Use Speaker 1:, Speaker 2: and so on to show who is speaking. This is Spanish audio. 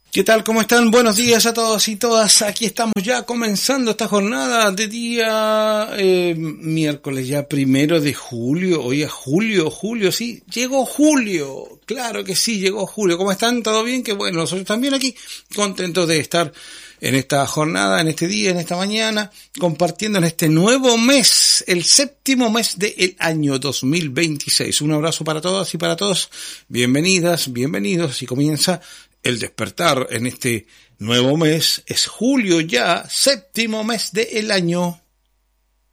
Speaker 1: ¿Qué tal? ¿Cómo están? Buenos días a todos y todas. Aquí estamos ya comenzando esta jornada de día miércoles ya 1 de julio. Hoy es julio, sí. Llegó julio. Claro que sí, llegó julio. ¿Cómo están? ¿Todo bien? Que bueno, nosotros también aquí contentos de estar en esta jornada, en este día, en esta mañana, compartiendo en este nuevo mes, el 7º mes del año 2026. Un abrazo para todas y para todos. Bienvenidas, bienvenidos. Y comienza el despertar en este nuevo mes. Es julio ya, 7º mes del año.